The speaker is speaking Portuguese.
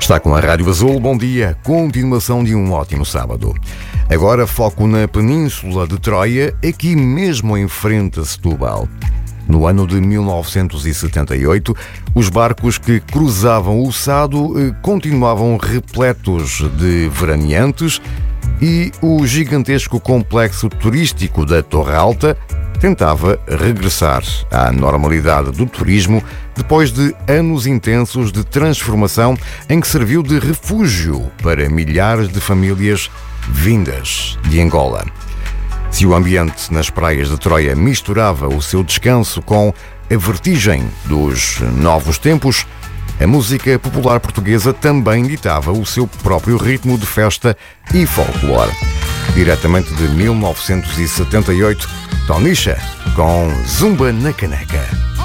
Está com a Rádio Azul, bom dia, continuação de um ótimo sábado. Agora foco na Península de Troia, aqui mesmo em frente a Setúbal. No ano de 1978, os barcos que cruzavam o Sado continuavam repletos de veraneantes e o gigantesco complexo turístico da Torre Alta tentava regressar à normalidade do turismo depois de anos intensos de transformação em que serviu de refúgio para milhares de famílias vindas de Angola. Se o ambiente nas praias de Troia misturava o seu descanso com a vertigem dos novos tempos, a música popular portuguesa também ditava o seu próprio ritmo de festa e folclore. Diretamente de 1978, Tonisha com Zumba na Caneca.